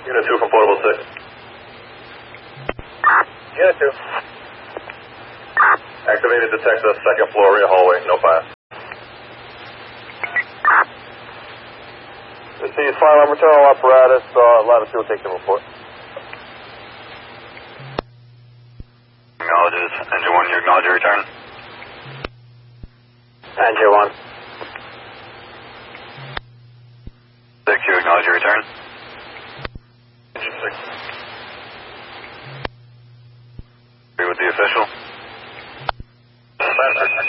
Unit 2 from Portable 6. Unit 2. Activated detector, second floor, rear hallway, no fire. This is fire alarm return apparatus, latitude, take the report. Acknowledges. Engine 1, you acknowledge your return? Engine 1. 6, you acknowledge your return? Engine 6. Agree with the official?